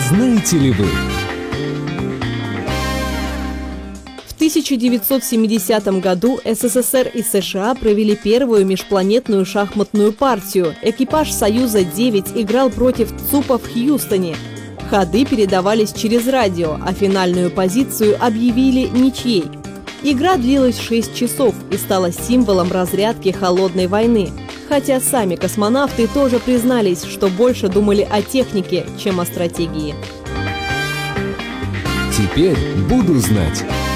знаете ли вы? В 1970 году СССР и США провели первую межпланетную шахматную партию. Экипаж «Союза-9» играл против ЦУПа в Хьюстоне. Ходы передавались через радио, а финальную позицию объявили ничьей. Игра длилась 6 часов и стала символом разрядки холодной войны. Хотя сами космонавты тоже признались, что больше думали о технике, чем о стратегии. Теперь буду знать.